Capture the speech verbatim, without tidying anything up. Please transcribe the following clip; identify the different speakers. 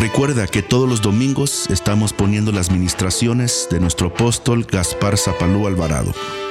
Speaker 1: Recuerda que todos los domingos estamos poniendo las ministraciones de nuestro apóstol Gaspar Zapalú Alvarado.